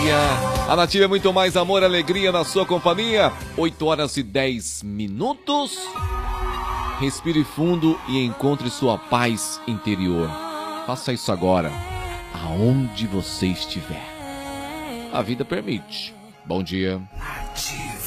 dia. A Nativa é muito mais amor e alegria na sua companhia. 8h10. Respire fundo e encontre sua paz interior. Faça isso agora, aonde você estiver. A vida permite. Bom dia.